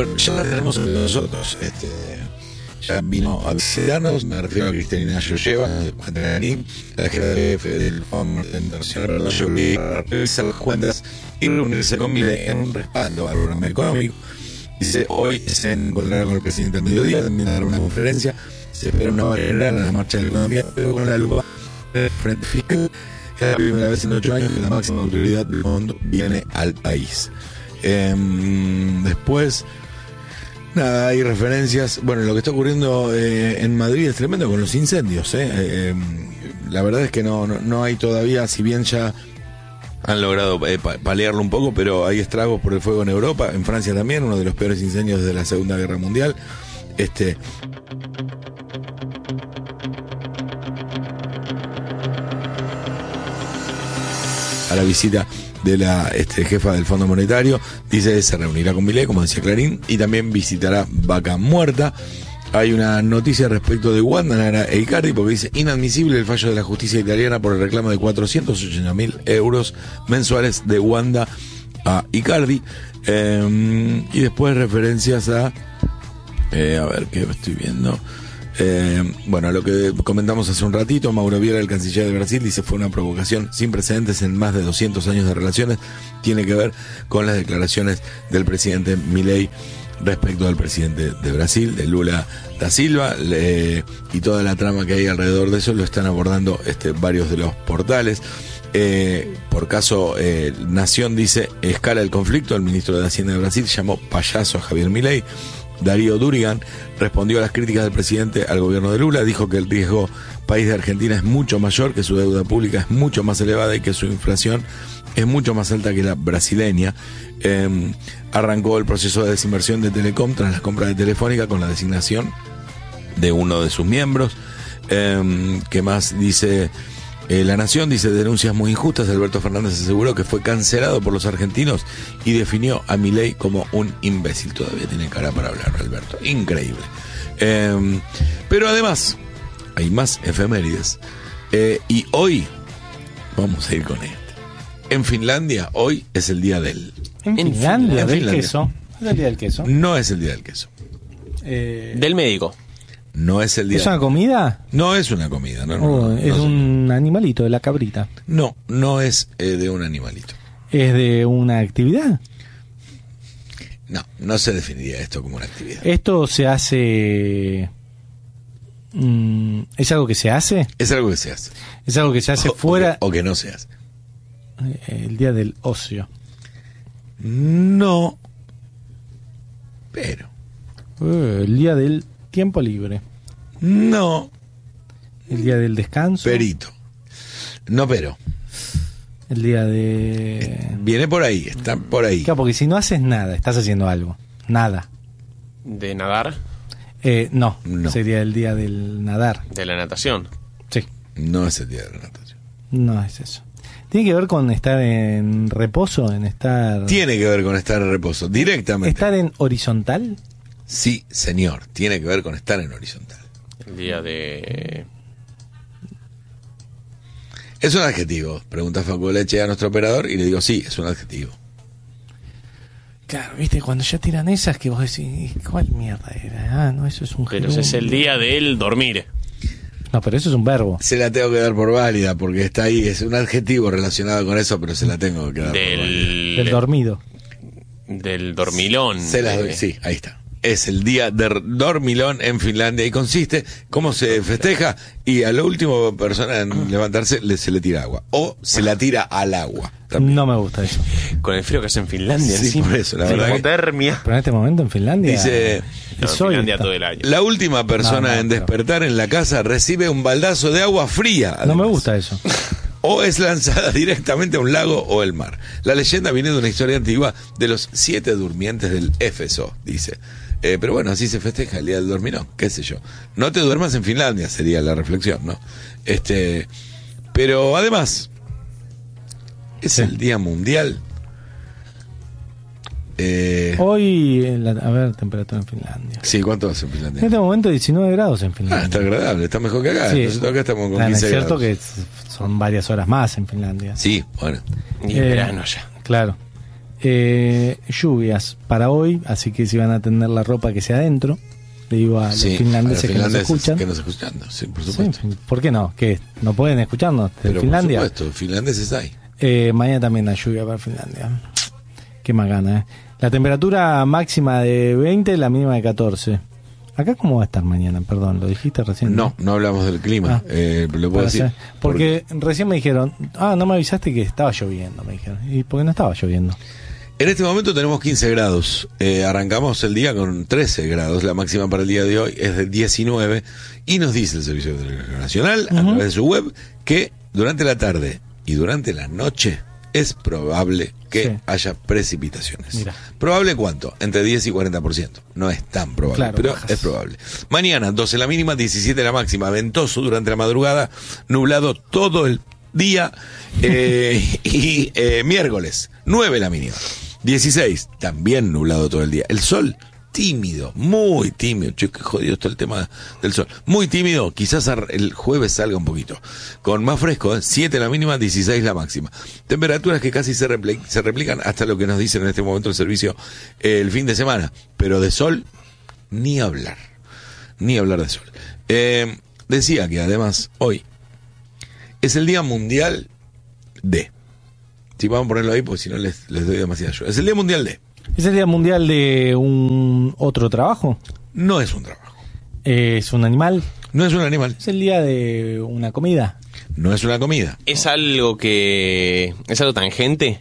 Bueno, ya la tenemos nosotros. Ya vino a visitarnos, me refiero a Cristalina Georgieva, la jefe del Fondo Internacional para revisar las cuentas y reunirse con Milei en un respaldo al programa económico. Dice, hoy se encontrará con el presidente al mediodía, también dará una conferencia. Se espera una barrera en la marcha de la economía, pero con la lupa del frente fiscal. Es la primera vez en 8 años que la máxima autoridad del mundo viene al país. Después, nada, hay referencias. Bueno, lo que está ocurriendo en Madrid es tremendo con los incendios. La verdad es que no hay todavía, si bien ya han logrado paliarlo un poco, pero hay estragos por el fuego en Europa, en Francia también, uno de los peores incendios desde la Segunda Guerra Mundial. A la visita de la jefa del Fondo Monetario, dice se reunirá con Milei, como decía Clarín, y también visitará Vaca Muerta. Hay una noticia respecto de Wanda Nara e Icardi, porque dice inadmisible el fallo de la justicia italiana por el reclamo de 480.000 euros mensuales de Wanda a Icardi. Y después referencias a ver qué estoy viendo. Bueno, lo que comentamos hace un ratito, Mauro Vieira, el canciller de Brasil, dice fue una provocación sin precedentes en más de 200 años de relaciones. Tiene que ver con las declaraciones del presidente Milei respecto al presidente de Brasil, de Lula da Silva, y toda la trama que hay alrededor de eso lo están abordando varios de los portales. Por caso, Nación dice, escala el conflicto, el ministro de Hacienda de Brasil llamó payaso a Javier Milei. Darío Durigan respondió a las críticas del presidente al gobierno de Lula, dijo que el riesgo país de Argentina es mucho mayor, que su deuda pública es mucho más elevada y que su inflación es mucho más alta que la brasileña. Arrancó el proceso de desinversión de Telecom tras las compras de Telefónica con la designación de uno de sus miembros. ¿Qué más dice? La Nación dice denuncias muy injustas. Alberto Fernández aseguró que fue cancelado por los argentinos y definió a Milei como un imbécil. Todavía tiene cara para hablar, Alberto. Increíble. Pero además, hay más efemérides. Y hoy, vamos a ir con esto. En Finlandia, hoy es el día del... ¿En Finlandia? ¿Del queso? ¿Es el día del queso? No es el día del queso. Del médico. No es el día. ¿Es una comida? No es una comida, no. Es un animalito de la cabrita. No es de un animalito. ¿Es de una actividad? No se definiría esto como una actividad. ¿Esto se hace... ¿Es algo que se hace? Es algo que se hace. ¿Es algo que se hace fuera? O que no se hace. El día del ocio. No. Pero. El día del tiempo libre. No. El día del descanso. Perito. No, pero. El día de... Viene por ahí, está por ahí. Claro, porque si no haces nada, estás haciendo algo. Nada. ¿De nadar? No, sería el día del nadar. ¿De la natación? Sí. No es el día de la natación. No es eso. ¿Tiene que ver con estar en reposo? Tiene que ver con estar en reposo, directamente. ¿Estar en horizontal? Sí, señor, tiene que ver con estar en horizontal. El día de... ¿Es un adjetivo? Pregunta Facu Leche a nuestro operador y le digo, sí, es un adjetivo. Claro, viste, cuando ya tiran esas que vos decís, ¿cuál mierda era? No, eso es un gerundio. Pero es el día del dormir. No, pero eso es un verbo. Se la tengo que dar por válida porque está ahí, es un adjetivo relacionado con eso, pero se la tengo que dar por válida. Del dormido. Del dormilón. Se las doy, sí, ahí está. Es el día del dormilón en Finlandia y consiste, ¿cómo se festeja? Y a la última persona en levantarse se le tira agua. O se la tira al agua. También. No me gusta eso. Con el frío que hace en Finlandia. Sí, por eso, la verdad. Hipotermia. Pero en este momento en Finlandia... Dice... No, en Finlandia todo el año. La última persona en despertar en la casa recibe un baldazo de agua fría. Además. No me gusta eso. O es lanzada directamente a un lago o el mar. La leyenda viene de una historia antigua de los 7 durmientes del Éfeso, dice. Pero bueno, así se festeja el día del dormilón, qué sé yo. No te duermas en Finlandia, sería la reflexión, ¿no? Pero además, es el día mundial. Hoy, a ver, temperatura en Finlandia. Sí, ¿cuánto hace en Finlandia? En este momento 19 grados en Finlandia. Está agradable, está mejor que acá. Sí. Nosotros acá estamos con 15 es cierto grados. que son varias horas más en Finlandia. Sí, bueno. Y verano ya. Claro. Lluvias para hoy, así que si van a tener la ropa que sea adentro. Le digo a los finlandeses que nos escuchan. Que nos escuchan, sí, por supuesto. Sí, ¿por qué no? ¿Qué? ¿No pueden escucharnos de Finlandia? Por supuesto, finlandeses hay. Mañana también hay lluvia para Finlandia. Qué más gana, La temperatura máxima de 20, la mínima de 14. ¿Acá cómo va a estar mañana? Perdón, ¿lo dijiste recién? No hablamos del clima. Lo puedo decir. Porque recién me dijeron, no me avisaste que estaba lloviendo, me dijeron. ¿Y por qué no estaba lloviendo? En este momento tenemos 15 grados. Arrancamos el día con 13 grados. La máxima para el día de hoy es de 19. Y nos dice el Servicio Meteorológico Nacional, a través de su web, que durante la tarde y durante la noche es probable que haya precipitaciones. Mira. ¿Probable cuánto? Entre 10 y 40%. No es tan probable, claro, pero bajas. es probable. Mañana, 12 la mínima, 17 la máxima. Ventoso durante la madrugada, nublado todo el día. Y miércoles, 9 la mínima. 16, también nublado todo el día. El sol, tímido, muy tímido. Che, qué jodido está el tema del sol. Muy tímido, quizás el jueves salga un poquito. Con más fresco, 7 la mínima, 16 la máxima. Temperaturas que casi se replican hasta lo que nos dicen en este momento el servicio el fin de semana. Pero de sol, ni hablar. Ni hablar de sol. Decía que además, hoy es el Día Mundial de... Sí, vamos a ponerlo ahí porque si no les doy demasiada ayuda. Es el Día Mundial de... ¿Es el Día Mundial de un otro trabajo? No es un trabajo. ¿Es un animal? No es un animal. ¿Es el día de una comida? No es una comida. ¿Es algo que... ¿Es algo tangente?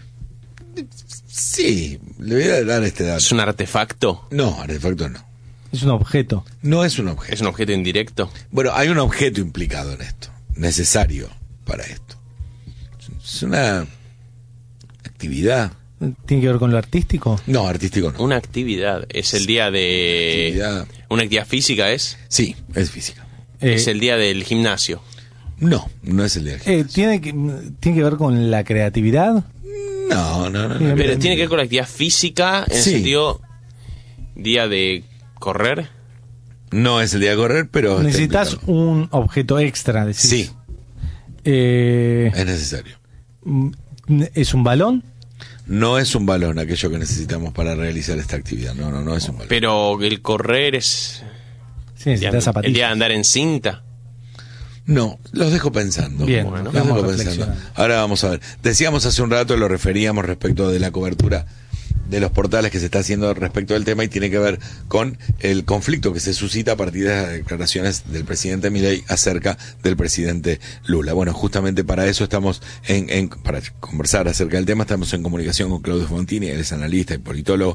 Sí, le voy a dar este dato. ¿Es un artefacto? No, artefacto no. ¿Es un objeto? No es un objeto. ¿Es un objeto indirecto? Bueno, hay un objeto implicado en esto, necesario para esto. Es una actividad. ¿Tiene que ver con lo artístico? No, artístico no. Una actividad. ¿Es el día de... Actividad. ¿Una actividad física es? Sí, es física. ¿Es el día del gimnasio? No es el día del gimnasio. ¿Tiene que ver con la creatividad? No. Pero tiene que ver con la actividad física en el Sí. sentido... ¿Día de correr? No es el día de correr, pero... está Necesitas implicado. un objeto extra, decís. Sí, Es es necesario. un balón? No es un balón aquello que necesitamos para realizar esta actividad. No es un balón. Pero el correr es... Sí, necesitas el zapatillas. día de andar en cinta. No, los dejo pensando. Bien, Los vamos dejo pensando. reflexionando. Ahora vamos a ver. Decíamos hace un rato, lo referíamos respecto de la cobertura de los portales que se está haciendo respecto del tema y tiene que ver con el conflicto que se suscita a partir de las declaraciones del presidente Milei acerca del presidente Lula. Bueno, justamente para eso estamos para conversar acerca del tema, estamos en comunicación con Claudio Fontini, él es analista y politólogo,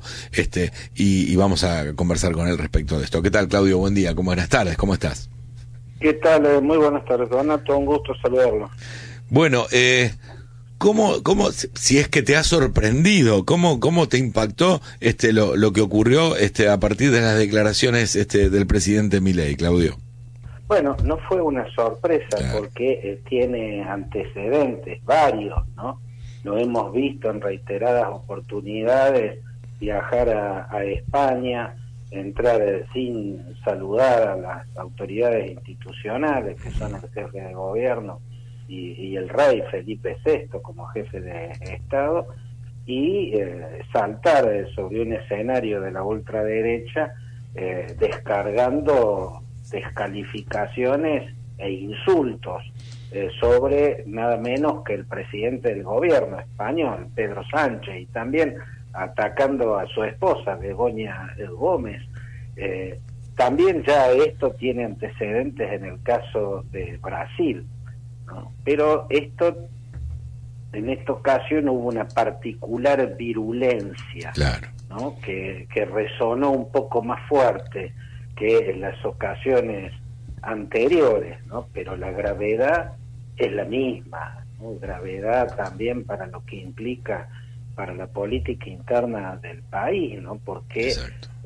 y vamos a conversar con él respecto de esto. ¿Qué tal, Claudio? Buen día, buenas tardes, ¿cómo estás? ¿Qué tal? Muy buenas tardes, Donato, un gusto saludarlo. Bueno, ¿cómo, si es que te ha sorprendido, cómo te impactó lo que ocurrió a partir de las declaraciones del presidente Milei, Claudio? Bueno, no fue una sorpresa, Claro. porque tiene antecedentes varios, ¿no? Lo hemos visto en reiteradas oportunidades, viajar a España, entrar sin saludar a las autoridades institucionales, que son el jefe de gobierno y el rey Felipe VI como jefe de Estado, y saltar sobre un escenario de la ultraderecha descargando descalificaciones e insultos sobre nada menos que el presidente del gobierno español, Pedro Sánchez, y también atacando a su esposa, Begoña Gómez. También ya esto tiene antecedentes en el caso de Brasil, ¿no? Pero en esta ocasión hubo una particular virulencia, Claro. ¿no? que resonó un poco más fuerte que en las ocasiones anteriores, ¿no? Pero la gravedad es la misma, ¿no? Gravedad también para lo que implica para la política interna del país, ¿no? Porque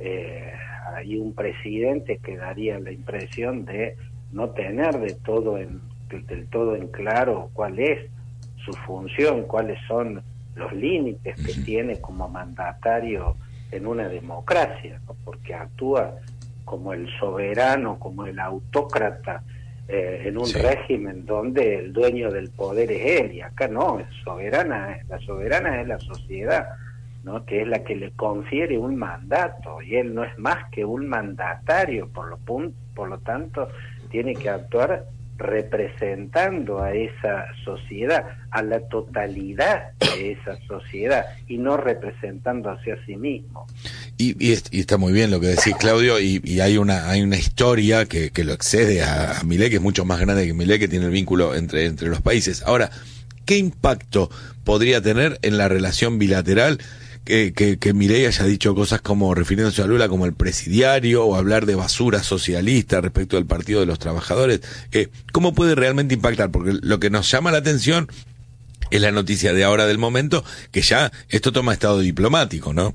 hay un presidente que daría la impresión de no tener del todo en claro cuál es su función, cuáles son los límites que tiene como mandatario en una democracia, ¿no? Porque actúa como el soberano, como el autócrata en un régimen donde el dueño del poder es él, y acá no, la soberana es la sociedad, ¿no? Que es la que le confiere un mandato, y él no es más que un mandatario, por lo tanto tiene que actuar representando a esa sociedad, a la totalidad de esa sociedad, y no representándose a sí mismo. Y está muy bien lo que decís, Claudio, y hay una historia que lo excede a Milei, que es mucho más grande que Milei, que tiene el vínculo entre los países. Ahora, ¿qué impacto podría tener en la relación bilateral que Milei haya dicho cosas como, refiriéndose a Lula como el presidiario, o hablar de basura socialista respecto del Partido de los Trabajadores? ¿Cómo puede realmente impactar? Porque lo que nos llama la atención es la noticia de ahora del momento, que ya esto toma estado diplomático, ¿no?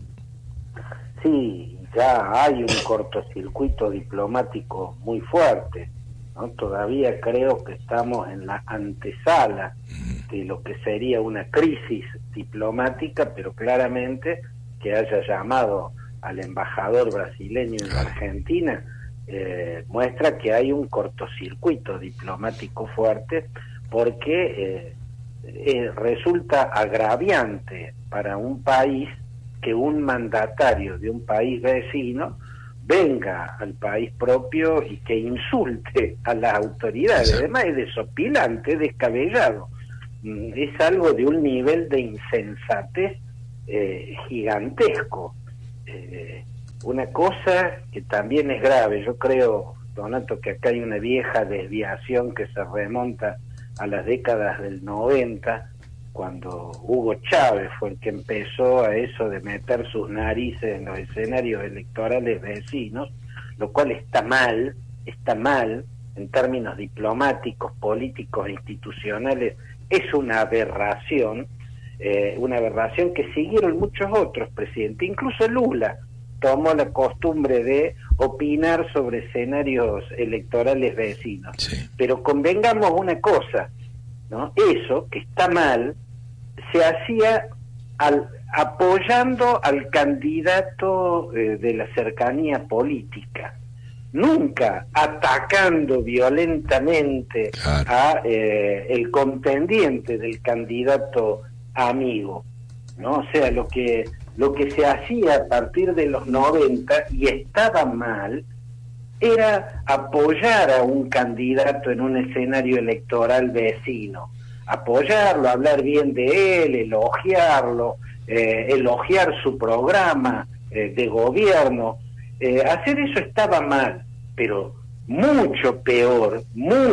Sí, ya hay un cortocircuito diplomático muy fuerte, ¿no? Todavía creo que estamos en la antesala de lo que sería una crisis diplomática, pero claramente que haya llamado al embajador brasileño en la Argentina muestra que hay un cortocircuito diplomático fuerte, porque resulta agraviante para un país que un mandatario de un país vecino venga al país propio y que insulte a las autoridades. Exacto. Además es desopilante, es descabellado. Es algo de un nivel de insensatez gigantesco. Una cosa que también es grave, yo creo, Donato, que acá hay una vieja desviación que se remonta a las décadas del 90, cuando Hugo Chávez fue el que empezó a eso de meter sus narices en los escenarios electorales vecinos, lo cual está mal en términos diplomáticos, políticos e institucionales. Es una aberración que siguieron muchos otros presidentes, incluso Lula tomó la costumbre de opinar sobre escenarios electorales vecinos. Sí. Pero convengamos una cosa, ¿no? Eso, que está mal, se hacía apoyando al candidato de la cercanía política, nunca atacando violentamente a el contendiente del candidato amigo, ¿no? O sea, lo que se hacía a partir de los 90, y estaba mal, era apoyar a un candidato en un escenario electoral vecino, apoyarlo, hablar bien de él, elogiarlo, elogiar su programa de gobierno. Hacer eso estaba mal, pero mucho peor,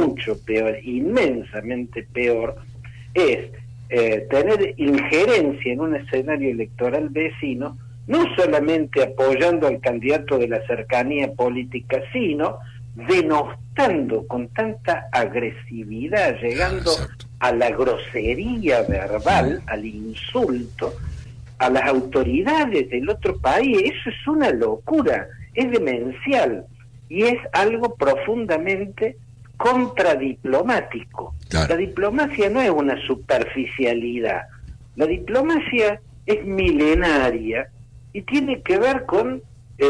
inmensamente peor, es tener injerencia en un escenario electoral vecino, no solamente apoyando al candidato de la cercanía política, sino denostando con tanta agresividad, llegando a la grosería verbal, al insulto, a las autoridades del otro país. Eso es una locura, es demencial, y es algo profundamente contradiplomático. Claro. La diplomacia no es una superficialidad, la diplomacia es milenaria y tiene que ver con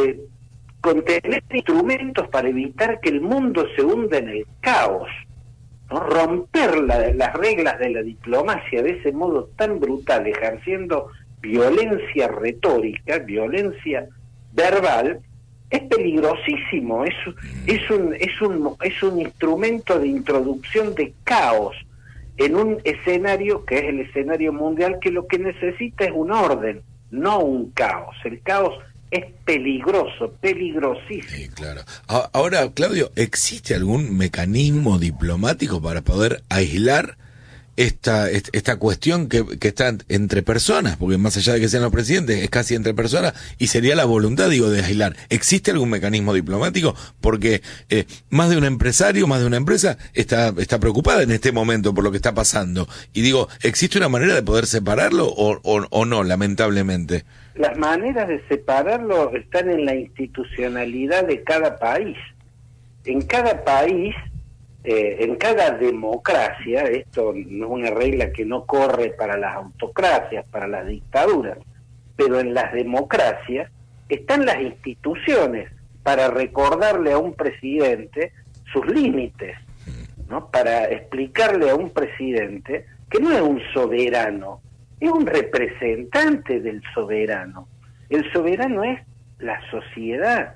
tener instrumentos para evitar que el mundo se hunda en el caos, ¿no? Romper las reglas de la diplomacia de ese modo tan brutal, ejerciendo violencia retórica, violencia verbal, es peligrosísimo. Es un instrumento de introducción de caos en un escenario que es el escenario mundial, que lo que necesita es un orden, no un caos. El caos es peligroso, peligrosísimo. Sí, claro. Ahora, Claudio, ¿existe algún mecanismo diplomático para poder aislar esta cuestión que está entre personas? Porque más allá de que sean los presidentes, es casi entre personas, y sería la voluntad, digo, de aislar. ¿Existe algún mecanismo diplomático? Porque más de un empresario, más de una empresa está preocupada en este momento por lo que está pasando. Y digo, ¿existe una manera de poder separarlo o no, lamentablemente? Las maneras de separarlo están en la institucionalidad de cada país. En cada país, en cada democracia, esto no es una regla que no corre para las autocracias, para las dictaduras, pero en las democracias están las instituciones para recordarle a un presidente sus límites, ¿no? Para explicarle a un presidente que no es un soberano, es un representante del soberano. El soberano es la sociedad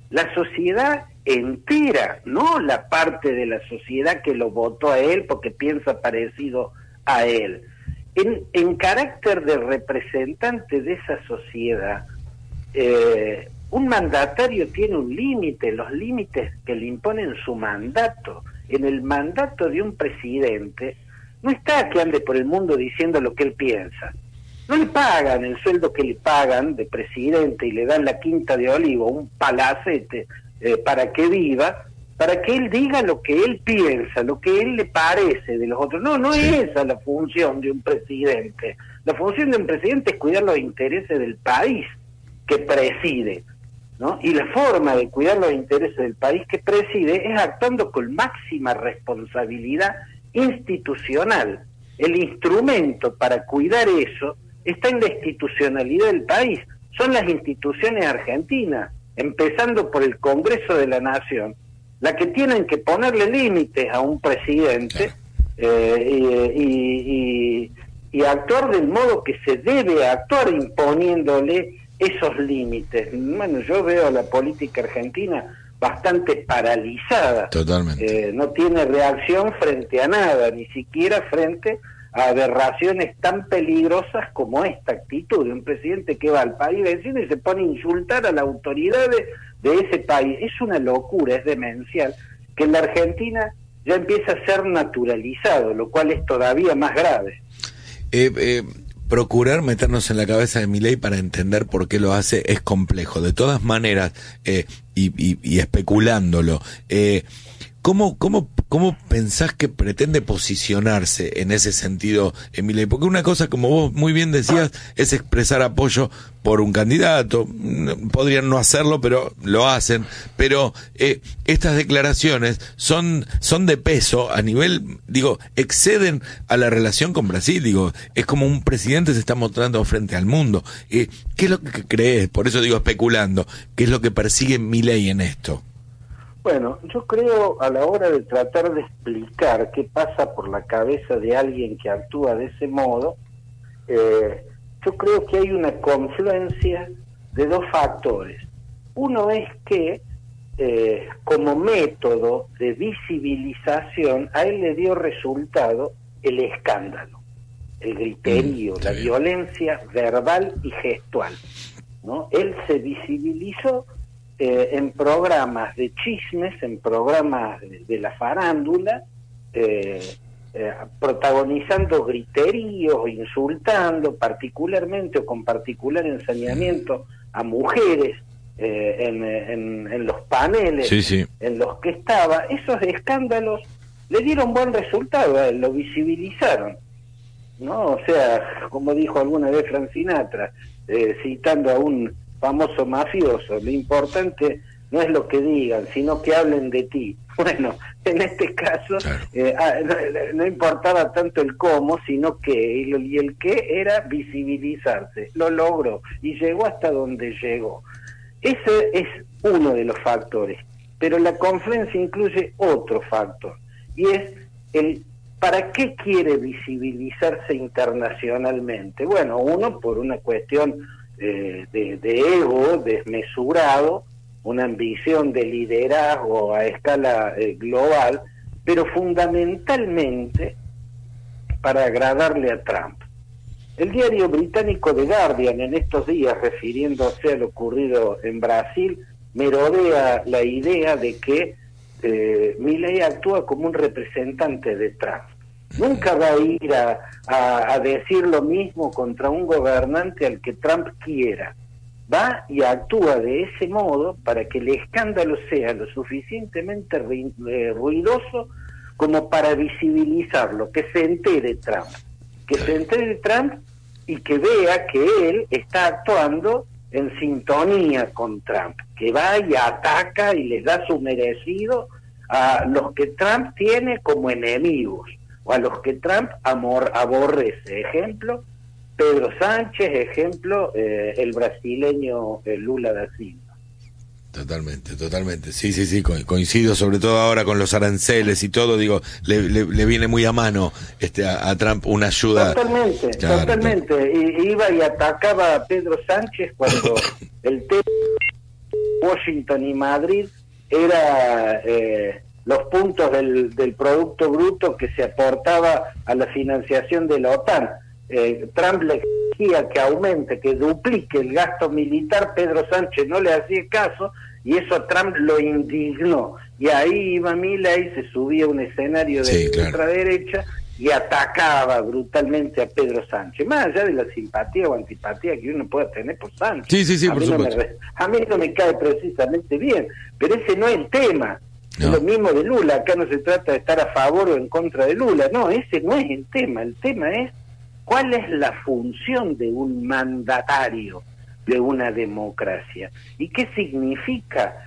entera, no la parte de la sociedad que lo votó a él porque piensa parecido a él. En carácter de representante de esa sociedad, un mandatario tiene un límite, los límites que le imponen su mandato. En el mandato de un presidente no está que ande por el mundo diciendo lo que él piensa. No le pagan el sueldo que le pagan de presidente y le dan la Quinta de Olivo, un palacete para que viva, para que él diga lo que él piensa, lo que él le parece de los otros. No es esa la función de un presidente. La función de un presidente es cuidar los intereses del país que preside, ¿no? Y la forma de cuidar los intereses del país que preside es actuando con máxima responsabilidad institucional. El instrumento para cuidar eso está en la institucionalidad del país. Son las instituciones argentinas, empezando por el Congreso de la Nación, la que tienen que ponerle límites a un presidente y actuar del modo que se debe actuar, imponiéndole esos límites. Bueno, yo veo a la política argentina bastante paralizada. Totalmente. No tiene reacción frente a nada, ni siquiera frente a aberraciones tan peligrosas como esta actitud de un presidente que va al país vecino y se pone a insultar a las autoridades de ese país. Es una locura, es demencial, que en la Argentina ya empieza a ser naturalizado, lo cual es todavía más grave. Procurar meternos en la cabeza de Milei para entender por qué lo hace es complejo. De todas maneras, y especulándolo, ¿cómo pensás que pretende posicionarse en ese sentido, Milei? Porque una cosa, como vos muy bien decías, es expresar apoyo por un candidato. Podrían no hacerlo, pero lo hacen. Pero estas declaraciones son de peso a nivel, exceden a la relación con Brasil. Es como un presidente se está mostrando frente al mundo. ¿Qué es lo que crees? Por eso digo especulando. ¿Qué es lo que persigue Milei en esto? Bueno, yo creo, a la hora de tratar de explicar qué pasa por la cabeza de alguien que actúa de ese modo, yo creo que hay una confluencia de dos factores. Uno es que, como método de visibilización, a él le dio resultado el escándalo, el griterío, la violencia verbal y gestual, ¿no? Él se visibilizó en programas de chismes, en programas de la farándula, protagonizando griteríos, insultando particularmente o con particular ensañamiento a mujeres en los paneles en los que estaba. Esos escándalos le dieron buen resultado a él, lo visibilizaron, ¿no? O sea, como dijo alguna vez Frank Sinatra, citando a un famoso mafioso, lo importante no es lo que digan, sino que hablen de ti. Bueno, en este caso, no importaba tanto el cómo, sino que, y el qué era visibilizarse. Lo logró y llegó hasta donde llegó. Ese es uno de los factores, pero la confluencia incluye otro factor, y es el ¿para qué quiere visibilizarse internacionalmente? Bueno, uno, por una cuestión de ego desmesurado, una ambición de liderazgo a escala global, pero fundamentalmente para agradarle a Trump. El diario británico The Guardian, en estos días, refiriéndose a lo ocurrido en Brasil, merodea la idea de que Milei actúa como un representante de Trump. Nunca va a ir a decir lo mismo contra un gobernante al que Trump quiera. Va y actúa de ese modo para que el escándalo sea lo suficientemente ruidoso como para visibilizarlo, que se entere Trump. Que se entere Trump y que vea que él está actuando en sintonía con Trump, que va y ataca y les da su merecido a los que Trump tiene como enemigos, o a los que Trump aborrece. Ejemplo, Pedro Sánchez, ejemplo, el brasileño Lula da Silva. Totalmente. Sí, coincido, sobre todo ahora con los aranceles y todo, digo, le viene muy a mano a Trump una ayuda. Totalmente. Y iba y atacaba a Pedro Sánchez cuando el tema de Washington y Madrid era los puntos del Producto Bruto que se aportaba a la financiación de la OTAN. Trump le exigía que aumente, que duplique el gasto militar. Pedro Sánchez no le hacía caso y eso a Trump lo indignó. Y ahí iba Milei, se subía a un escenario de ultraderecha y atacaba brutalmente a Pedro Sánchez, más allá de la simpatía o antipatía que uno pueda tener por Sánchez. Sí, por supuesto. A mí no me cae precisamente bien, pero ese no es el tema. No. Es lo mismo de Lula, acá no se trata de estar a favor o en contra de Lula, no, ese no es el tema es ¿cuál es la función de un mandatario de una democracia? ¿Y qué significa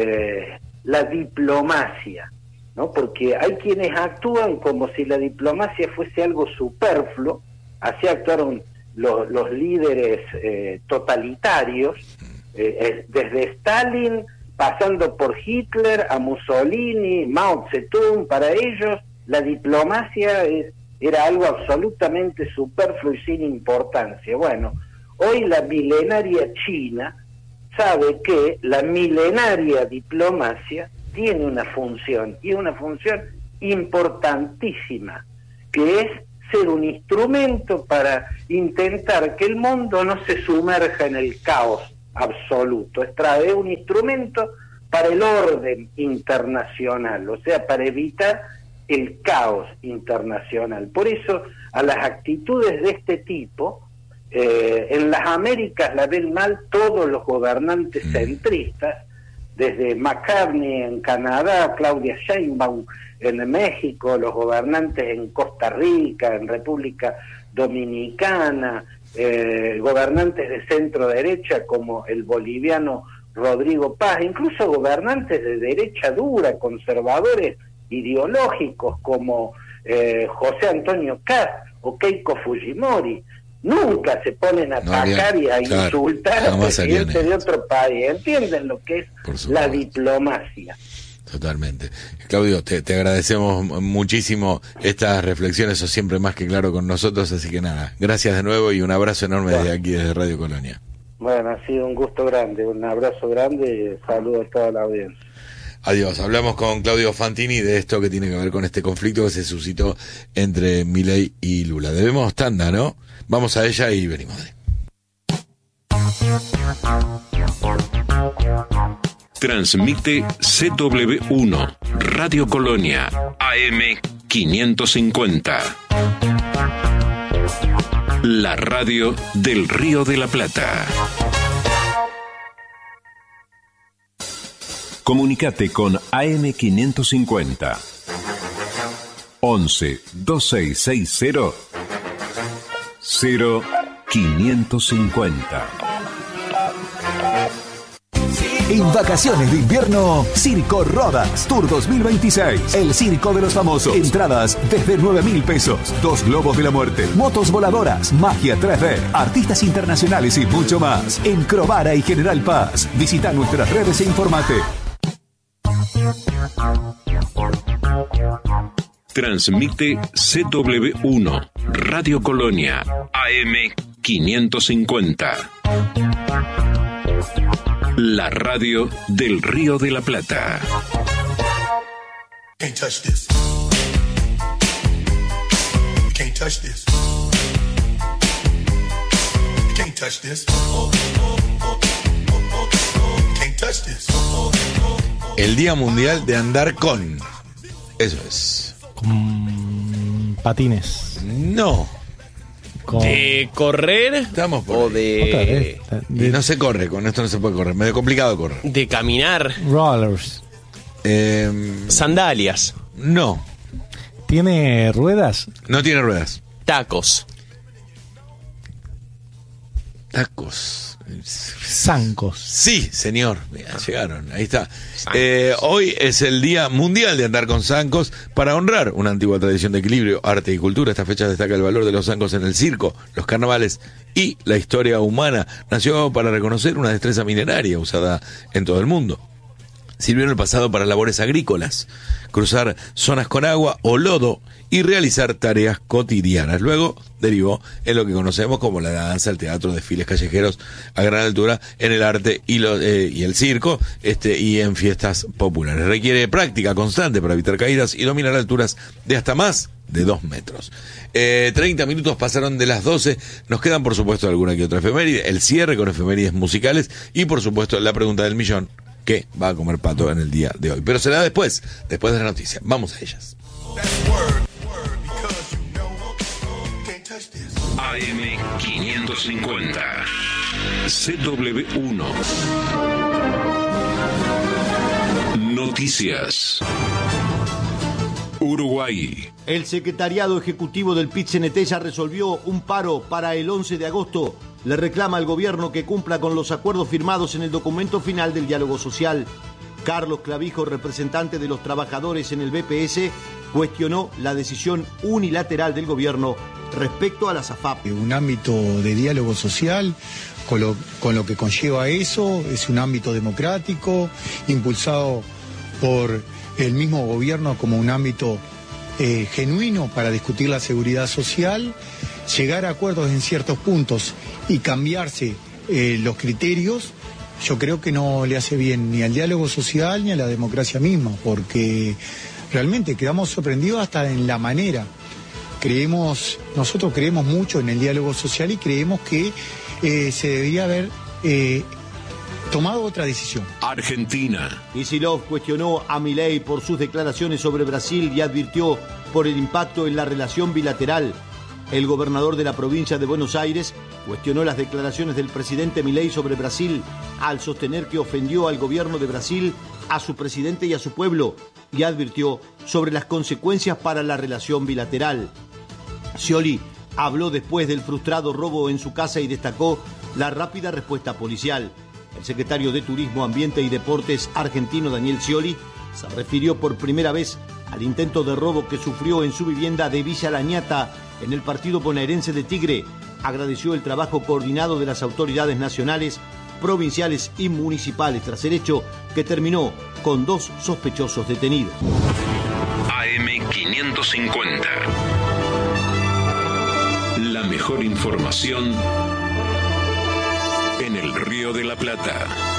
la diplomacia? ¿No? Porque hay quienes actúan como si la diplomacia fuese algo superfluo, así actuaron los líderes totalitarios, desde Stalin, pasando por Hitler, a Mussolini, Mao Zedong. Para ellos la diplomacia era algo absolutamente superfluo y sin importancia. Bueno, hoy la milenaria China sabe que la milenaria diplomacia tiene una función, y una función importantísima, que es ser un instrumento para intentar que el mundo no se sumerja en el caos absoluto. Es un instrumento para el orden internacional, o sea, para evitar el caos internacional. Por eso, a las actitudes de este tipo, en las Américas la ven mal todos los gobernantes centristas, desde McCartney en Canadá, Claudia Sheinbaum en México, los gobernantes en Costa Rica, en República Dominicana, gobernantes de centro derecha como el boliviano Rodrigo Paz, incluso gobernantes de derecha dura, conservadores ideológicos como José Antonio Kast o Keiko Fujimori. Nunca se ponen a atacar y a insultar al presidente de otro país. ¿Entienden lo que es la diplomacia? Totalmente. Claudio, te agradecemos muchísimo estas reflexiones, sos siempre más que claro con nosotros, así que nada, gracias de nuevo y un abrazo enorme desde aquí, desde Radio Colonia. Bueno, ha sido un gusto grande, un abrazo grande y saludo a toda la audiencia. Adiós. Hablamos con Claudio Fantini de esto que tiene que ver con este conflicto que se suscitó entre Milei y Lula. Debemos tanda, ¿no? Vamos a ella y venimos. Transmite CW1 Radio Colonia AM 550. La radio del Río de la Plata. Comunicate con AM 550 11 2660 0550. En vacaciones de invierno, Circo Rodas Tour 2026. El circo de los famosos. Entradas desde 9.000 pesos. 2 globos de la muerte, motos voladoras, magia 3D, artistas internacionales y mucho más. En Crovara y General Paz. Visita nuestras redes e informate. Transmite CW1 Radio Colonia AM 550. La radio del Río de la Plata. Can't touch this. Can't touch this. Can't touch this. Can't touch this. El Día Mundial de Andar con. Eso es. Con patines. No. ¿De correr? Estamos por o ahí. de... No se corre, con esto no se puede correr. Medio complicado correr. De caminar. Rollers. Sandalias. No. ¿Tiene ruedas? No tiene ruedas. Tacos. Tacos. Zancos. Sí, señor. Mira, llegaron. Ahí está. Hoy es el Día Mundial de Andar con Zancos para honrar una antigua tradición de equilibrio, arte y cultura. Esta fecha destaca el valor de los zancos en el circo, los carnavales y la historia humana. Nació para reconocer una destreza mineraria usada en todo el mundo. Sirvió en el pasado para labores agrícolas, cruzar zonas con agua o lodo y realizar tareas cotidianas. Luego derivó en lo que conocemos como la danza, el teatro, desfiles callejeros a gran altura en el arte y el circo, y en fiestas populares. Requiere práctica constante para evitar caídas y dominar alturas de hasta más de 2 metros. 30 minutos pasaron de las 12. Nos quedan, por supuesto, alguna que otra efeméride, el cierre con efemérides musicales y, por supuesto, la pregunta del millón: ¿qué va a comer Pato en el día de hoy? Pero será después de la noticia. Vamos a ellas. AM550 CW1 Noticias. Uruguay. El secretariado ejecutivo del PIT-CNT ya resolvió un paro para el 11 de agosto. Le reclama al gobierno que cumpla con los acuerdos firmados en el documento final del diálogo social. Carlos Clavijo, representante de los trabajadores en el BPS, cuestionó la decisión unilateral del gobierno respecto a las AFAP. Un ámbito de diálogo social, con lo que conlleva eso, es un ámbito democrático, impulsado por el mismo gobierno como un ámbito genuino para discutir la seguridad social, llegar a acuerdos en ciertos puntos y cambiarse los criterios. Yo creo que no le hace bien ni al diálogo social ni a la democracia misma, porque realmente quedamos sorprendidos hasta en la manera. Nosotros creemos mucho en el diálogo social y creemos que se debería haber tomado otra decisión. Argentina. Kicillof cuestionó a Milei por sus declaraciones sobre Brasil y advirtió por el impacto en la relación bilateral. El gobernador de la provincia de Buenos Aires cuestionó las declaraciones del presidente Milei sobre Brasil al sostener que ofendió al gobierno de Brasil, a su presidente y a su pueblo, y advirtió sobre las consecuencias para la relación bilateral. Scioli habló después del frustrado robo en su casa y destacó la rápida respuesta policial. El secretario de Turismo, Ambiente y Deportes argentino Daniel Scioli se refirió por primera vez al intento de robo que sufrió en su vivienda de Villa La Ñata en el partido bonaerense de Tigre. Agradeció el trabajo coordinado de las autoridades nacionales, provinciales y municipales tras el hecho que terminó con 2 sospechosos detenidos. AM550. La mejor información en el Río de la Plata.